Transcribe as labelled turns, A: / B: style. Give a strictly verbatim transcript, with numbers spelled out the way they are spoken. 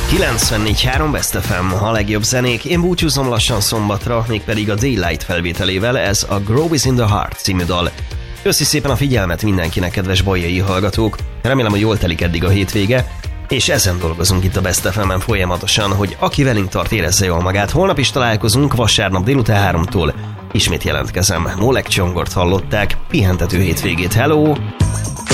A: kilencvennégy három Best ef em, a legjobb zenék. Én búcsúzom lassan szombatra, mégpedig a Daylight felvételével, ez a Grow is in the Heart című dal. Köszi szépen a figyelmet mindenkinek, kedves bolyai hallgatók. Remélem, hogy jól telik eddig a hétvége, és ezen dolgozunk itt a Best ef em-en folyamatosan, hogy aki velünk tart, érezze jól magát. Holnap is találkozunk, vasárnap délután háromtól. Ismét jelentkezem. Molek Csongort hallották, pihentető hétvégét. Hello!